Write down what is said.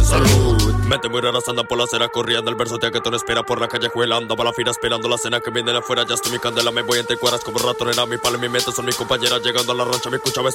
salud. Mente muy raras andan por la acera corriendo. El verso que tú no esperas por la callejuela. Andaba a la fila esperando la cena que viene de afuera. Ya estoy mi candela, me voy entre cuadras como rato. Era mi palo en mi mente, son mis compañeras llegando a la rancha. Me escuchaba